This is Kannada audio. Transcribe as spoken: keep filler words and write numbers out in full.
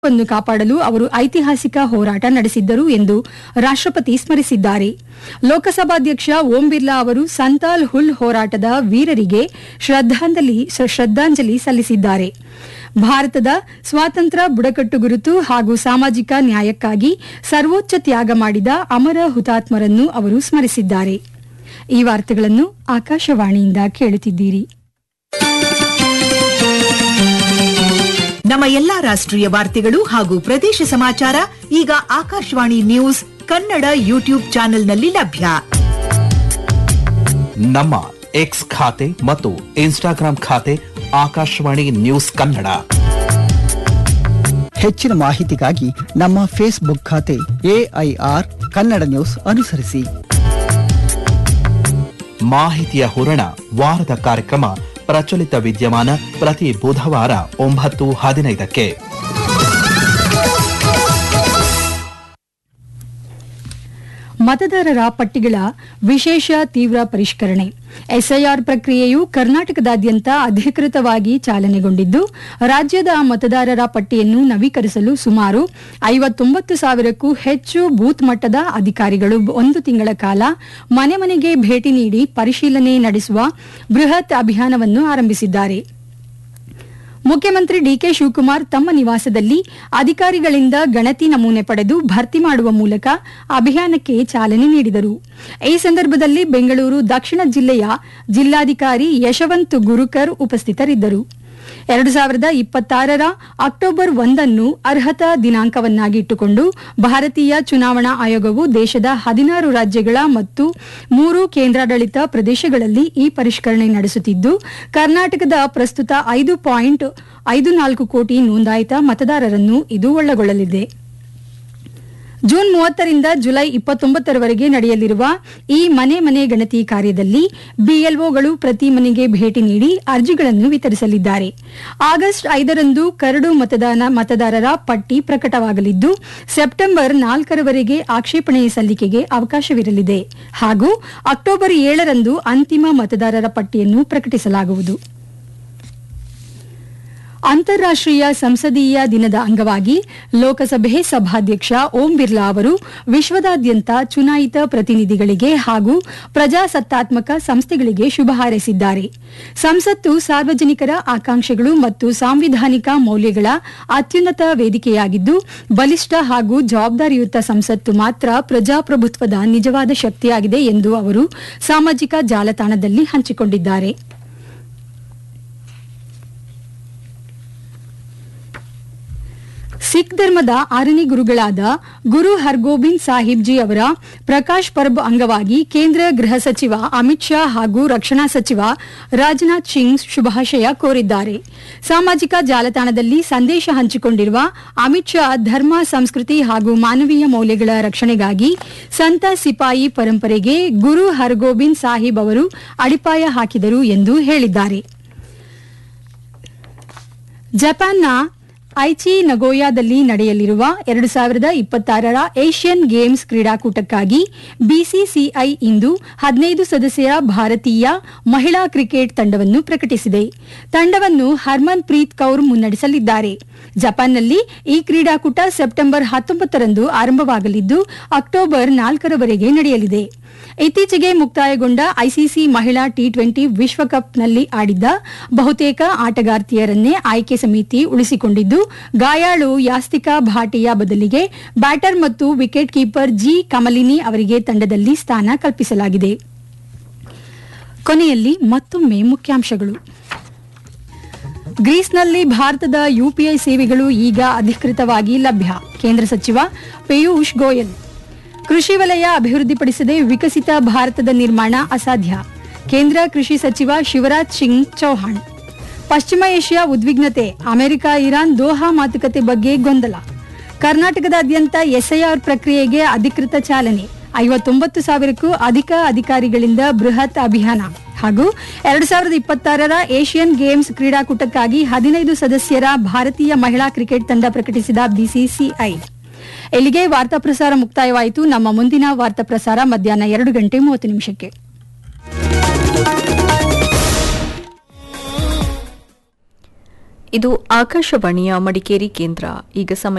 ವನ್ನು ಕಾಪಾಡಲು ಅವರು ಐತಿಹಾಸಿಕ ಹೋರಾಟ ನಡೆಸಿದ್ದರು ಎಂದು ರಾಷ್ಟ್ರಪತಿ ಸ್ಮರಿಸಿದ್ದಾರೆ. ಲೋಕಸಭಾಧ್ಯಕ್ಷ ಓಂ ಬಿರ್ಲಾ ಅವರು ಸಂತಾಲ್ ಹುಲ್ ಹೋರಾಟದ ವೀರರಿಗೆ ಶ್ರದ್ಧಾಂಜಲಿ ಶ್ರದ್ಧಾಂಜಲಿ ಸಲ್ಲಿಸಿದ್ದಾರೆ. ಭಾರತದ ಸ್ವಾತಂತ್ರ್ಯ, ಬುಡಕಟ್ಟು ಗುರುತು ಹಾಗೂ ಸಾಮಾಜಿಕ ನ್ಯಾಯಕ್ಕಾಗಿ ಸರ್ವೋಚ್ಚ ತ್ಯಾಗ ಮಾಡಿದ ಅಮರ ಹುತಾತ್ಮರನ್ನು ಅವರು ಸ್ಮರಿಸಿದ್ದಾರೆ. ಈ ವಾರ್ತೆಗಳನ್ನು ಆಕಾಶವಾಣಿಯಿಂದ ಕೇಳುತ್ತಿದ್ದೀರಿ. ನಮ್ಮ ಎಲ್ಲಾ ರಾಷ್ಟ್ರೀಯ ವಾರ್ತೆಗಳು ಹಾಗೂ ಪ್ರದೇಶ ಸಮಾಚಾರ ಈಗ ಆಕಾಶವಾಣಿ ನ್ಯೂಸ್ ಕನ್ನಡ ಯೂಟ್ಯೂಬ್ ಚಾನೆಲ್ನಲ್ಲಿ ಲಭ್ಯ. ನಮ್ಮ ಎಕ್ಸ್ ಖಾತೆ ಮತ್ತು ಇನ್ಸ್ಟಾಗ್ರಾಂ ಖಾತೆ ಆಕಾಶವಾಣಿ ನ್ಯೂಸ್ ಕನ್ನಡ. ಹೆಚ್ಚಿನ ಮಾಹಿತಿಗಾಗಿ ನಮ್ಮ ಫೇಸ್ಬುಕ್ ಖಾತೆ ಎಐಆರ್ ಕನ್ನಡ ನ್ಯೂಸ್ ಅನುಸರಿಸಿ. ಮಾಹಿತಿಯ ಹೂರಣ ವಾರದ ಕಾರ್ಯಕ್ರಮ ಪ್ರಚಲಿತ ವಿದ್ಯಮಾನ ಪ್ರತಿ ಬುಧವಾರ ಒಂಬತ್ತು ಹದಿನೈದಕ್ಕೆ. ಮತದಾರರ ಪಟ್ಟಿಗಳ ವಿಶೇಷ ತೀವ್ರ ಪರಿಷ್ಕರಣೆ ಎಸ್ಐಆರ್ ಪ್ರಕ್ರಿಯೆಯು ಕರ್ನಾಟಕದಾದ್ಯಂತ ಅಧಿಕೃತವಾಗಿ ಚಾಲನೆಗೊಂಡಿದ್ದು, ರಾಜ್ಯದ ಮತದಾರರ ಪಟ್ಟಿಯನ್ನು ನವೀಕರಿಸಲು ಸುಮಾರು ಐವತ್ತೊಂಬತ್ತು ಸಾವಿರಕ್ಕೂ ಹೆಚ್ಚು ಬೂತ್ ಮಟ್ಟದ ಅಧಿಕಾರಿಗಳು ಒಂದು ತಿಂಗಳ ಕಾಲ ಮನೆ ಮನೆಗೆ ಭೇಟಿ ನೀಡಿ ಪರಿಶೀಲನೆ ನಡೆಸುವ ಬೃಹತ್ ಅಭಿಯಾನವನ್ನು ಆರಂಭಿಸಿದ್ದಾರೆ. ಮುಖ್ಯಮಂತ್ರಿ ಡಿಕೆ ಶಿವಕುಮಾರ್ ತಮ್ಮ ನಿವಾಸದಲ್ಲಿ ಅಧಿಕಾರಿಗಳಿಂದ ಗಣತಿ ನಮೂನೆ ಪಡೆದು ಭರ್ತಿ ಮಾಡುವ ಮೂಲಕ ಅಭಿಯಾನಕ್ಕೆ ಚಾಲನೆ ನೀಡಿದರು. ಈ ಸಂದರ್ಭದಲ್ಲಿ ಬೆಂಗಳೂರು ದಕ್ಷಿಣ ಜಿಲ್ಲೆಯ ಜಿಲ್ಲಾಧಿಕಾರಿ ಯಶವಂತ್ ಗುರುಕರ್ ಉಪಸ್ಥಿತರಿದ್ದರು. ಎರಡು ಸಾವಿರದ ಇಪ್ಪತ್ತಾರರ ಅಕ್ಟೋಬರ್ ಒಂದನ್ನು ಅರ್ಹತಾ ದಿನಾಂಕವನ್ನಾಗಿ ಇಟ್ಟುಕೊಂಡು ಭಾರತೀಯ ಚುನಾವಣಾ ಆಯೋಗವು ದೇಶದ ಹದಿನಾರು ರಾಜ್ಯಗಳ ಮತ್ತು ಮೂರು ಕೇಂದ್ರಾಡಳಿತ ಪ್ರದೇಶಗಳಲ್ಲಿ ಈ ಪರಿಷ್ಕರಣೆ ನಡೆಸುತ್ತಿದ್ದು, ಕರ್ನಾಟಕದ ಪ್ರಸ್ತುತ ಐದು ಪಾಯಿಂಟ್ ಐದು ನಾಲ್ಕು ಕೋಟಿ ನೋಂದಾಯಿತ ಮತದಾರರನ್ನು ಇದು ಒಳಗೊಳ್ಳಲಿದೆ. ಜೂನ್ ಮೂವತ್ತರಿಂದ ಜುಲೈ ಇಪ್ಪತ್ತೊಂಬತ್ತರವರೆಗೆ ನಡೆಯಲಿರುವ ಈ ಮನೆ ಮನೆ ಗಣತಿ ಕಾರ್ಯದಲ್ಲಿ ಬಿಎಲ್ಒಗಳು ಪ್ರತಿ ಮನೆಗೆ ಭೇಟಿ ನೀಡಿ ಅರ್ಜಿಗಳನ್ನು ವಿತರಿಸಲಿದ್ದಾರೆ. ಆಗಸ್ಟ್ ಐದರಂದು ಕರಡು ಮತದಾನ ಮತದಾರರ ಪಟ್ಟಿ ಪ್ರಕಟವಾಗಲಿದ್ದು, ಸೆಪ್ಟೆಂಬರ್ ನಾಲ್ಕರವರೆಗೆ ಆಕ್ಷೇಪಣೆ ಸಲ್ಲಿಕೆಗೆ ಅವಕಾಶವಿರಲಿದೆ ಹಾಗೂ ಅಕ್ಟೋಬರ್ ಏಳರಂದು ಅಂತಿಮ ಮತದಾರರ ಪಟ್ಟಿಯನ್ನು ಪ್ರಕಟಿಸಲಾಗುವುದು. ಅಂತಾರಾಷ್ಟೀಯ ಸಂಸದೀಯ ದಿನದ ಅಂಗವಾಗಿ ಲೋಕಸಭೆ ಸಭಾಧ್ಯಕ್ಷ ಓಂ ಬಿರ್ಲಾ ಅವರು ವಿಶ್ವದಾದ್ಯಂತ ಚುನಾಯಿತ ಪ್ರತಿನಿಧಿಗಳಿಗೆ ಹಾಗೂ ಪ್ರಜಾಸತ್ತಾತ್ಮಕ ಸಂಸ್ಥೆಗಳಿಗೆ ಶುಭ ಹಾರೈಸಿದ್ದಾರೆ. ಸಂಸತ್ತು ಸಾರ್ವಜನಿಕರ ಆಕಾಂಕ್ಷೆಗಳು ಮತ್ತು ಸಾಂವಿಧಾನಿಕ ಮೌಲ್ಯಗಳ ಅತ್ಯುನ್ನತ ವೇದಿಕೆಯಾಗಿದ್ದು, ಬಲಿಷ್ಠ ಹಾಗೂ ಜವಾಬ್ದಾರಿಯುತ ಸಂಸತ್ತು ಮಾತ್ರ ಪ್ರಜಾಪ್ರಭುತ್ವದ ನಿಜವಾದ ಶಕ್ತಿಯಾಗಿದೆ ಎಂದು ಅವರು ಸಾಮಾಜಿಕ ಜಾಲತಾಣದಲ್ಲಿ ಹಂಚಿಕೊಂಡಿದ್ದಾರೆ. ಸಿಖ್ ಧರ್ಮದ ಆರನೇ ಗುರುಗಳಾದ ಗುರು ಹರ್ಗೋಬಿಂದ್ ಸಾಹಿಬ್ ಜಿ ಅವರ ಪ್ರಕಾಶ್ ಪರ್ಬ್ ಅಂಗವಾಗಿ ಕೇಂದ್ರ ಗೃಹ ಸಚಿವ ಅಮಿತ್ ಶಾ ಹಾಗೂ ರಕ್ಷಣಾ ಸಚಿವ ರಾಜನಾಥ್ ಸಿಂಗ್ ಶುಭಾಶಯ ಕೋರಿದ್ದಾರೆ. ಸಾಮಾಜಿಕ ಜಾಲತಾಣದಲ್ಲಿ ಸಂದೇಶ ಹಂಚಿಕೊಂಡಿರುವ ಅಮಿತ್ ಶಾ, ಧರ್ಮ, ಸಂಸ್ಕೃತಿ ಹಾಗೂ ಮಾನವೀಯ ಮೌಲ್ಯಗಳ ರಕ್ಷಣೆಗಾಗಿ ಸಂತ ಸಿಪಾಯಿ ಪರಂಪರೆಗೆ ಗುರು ಹರ್ಗೋಬಿಂದ್ ಸಾಹಿಬ್ ಅವರು ಅಡಿಪಾಯ ಹಾಕಿದರು ಎಂದು ಹೇಳಿದ್ದಾರೆ. ಜಪಾನ್ನ ಐಚಿ ನಗೋಯಾದಲ್ಲಿ ನಡೆಯಲಿರುವ ಎರಡು ಸಾವಿರದ ಇಪ್ಪತ್ತಾರರ ಏಷ್ಯನ್ ಗೇಮ್ಸ್ ಕ್ರೀಡಾಕೂಟಕ್ಕಾಗಿ ಬಿಸಿಸಿಐ ಇಂದು ಹದಿನೈದು ಸದಸ್ಯರ ಭಾರತೀಯ ಮಹಿಳಾ ಕ್ರಿಕೆಟ್ ತಂಡವನ್ನು ಪ್ರಕಟಿಸಿದೆ. ತಂಡವನ್ನು ಹರ್ಮನ್ ಪ್ರೀತ್ ಕೌರ್ ಮುನ್ನಡೆಸಲಿದ್ದಾರೆ. ಜಪಾನ್ನಲ್ಲಿ ಈ ಕ್ರೀಡಾಕೂಟ ಸೆಪ್ಟೆಂಬರ್ ಹತ್ತೊಂಬತ್ತರಂದು ಆರಂಭವಾಗಲಿದ್ದು, ಅಕ್ಟೋಬರ್ ನಾಲ್ಕರವರೆಗೆ ನಡೆಯಲಿದೆ. ಇತ್ತೀಚೆಗೆ ಮುಕ್ತಾಯಗೊಂಡ ಐಸಿಸಿ ಮಹಿಳಾ ಟಿ ಟ್ವೆಂಟಿ ವಿಶ್ವಕಪ್ನಲ್ಲಿ ಆಡಿದ್ದ ಬಹುತೇಕ ಆಟಗಾರ್ತಿಯರನ್ನೇ ಆಯ್ಕೆ ಸಮಿತಿ ಉಳಿಸಿಕೊಂಡಿದ್ದು, ಗಾಯಾಳು ಯಾಸ್ತಿಕಾ ಭಾಟಿಯಾ ಬದಲಿಗೆ ಬ್ಯಾಟರ್ ಮತ್ತು ವಿಕೆಟ್ ಕೀಪರ್ ಜಿ ಕಮಲಿನಿ ಅವರಿಗೆ ತಂಡದಲ್ಲಿ ಸ್ಥಾನ ಕಲ್ಪಿಸಲಾಗಿದೆ. ಕೊನೆಯಲ್ಲಿ ಮತ್ತೊಮ್ಮೆ ಮುಖ್ಯಾಂಶಗಳು. ಗ್ರೀಸ್ನಲ್ಲಿ ಭಾರತದ ಯುಪಿಐ ಸೇವೆಗಳು ಈಗ ಅಧಿಕೃತವಾಗಿ ಲಭ್ಯ. ಕೇಂದ್ರ ಸಚಿವ ಪಿಯೂಷ್ ಗೋಯಲ್. ಕೃಷಿ ವಲಯ ಅಭಿವೃದ್ಧಿಪಡಿಸದೆ ವಿಕಸಿತ ಭಾರತದ ನಿರ್ಮಾಣ ಅಸಾಧ್ಯ. ಕೇಂದ್ರ ಕೃಷಿ ಸಚಿವ ಶಿವರಾಜ್ ಸಿಂಗ್ ಚೌಹಾಣ್. ಪಶ್ಚಿಮ ಏಷ್ಯಾ ಉದ್ವಿಗ್ನತೆ, ಅಮೆರಿಕ ಇರಾನ್ ದೋಹಾ ಮಾತುಕತೆ ಬಗ್ಗೆ ಗೊಂದಲ. ಕರ್ನಾಟಕದಾದ್ಯಂತ ಎಸ್ಐಆರ್ ಪ್ರಕ್ರಿಯೆಗೆ ಅಧಿಕೃತ ಚಾಲನೆ, ಐವತ್ತೊಂಬತ್ತು ಸಾವಿರಕ್ಕೂ ಅಧಿಕ ಅಧಿಕಾರಿಗಳಿಂದ ಬೃಹತ್ ಅಭಿಯಾನ ಹಾಗೂ ಎರಡು ಸಾವಿರದ ಇಪ್ಪತ್ತಾರರ ಏಷ್ಯನ್ ಗೇಮ್ಸ್ ಕ್ರೀಡಾಕೂಟಕ್ಕಾಗಿ ಹದಿನೈದು ಸದಸ್ಯರ ಭಾರತೀಯ ಮಹಿಳಾ ಕ್ರಿಕೆಟ್ ತಂಡ ಪ್ರಕಟಿಸಿದ ಬಿಸಿಸಿಐ. ಇಲ್ಲಿಗೆ ವಾರ್ತಾ ಪ್ರಸಾರ ಮುಕ್ತಾಯವಾಯಿತು. ನಮ್ಮ ಮುಂದಿನ ವಾರ್ತಾ ಪ್ರಸಾರ ಮಧ್ಯಾಹ್ನ ಎರಡು ಗಂಟೆ ಮೂವತ್ತು ನಿಮಿಷಕ್ಕೆ. ಇದು ಆಕಾಶವಾಣಿಯ ಮಡಿಕೇರಿ ಕೇಂದ್ರ. ಈಗ ಸಮಯ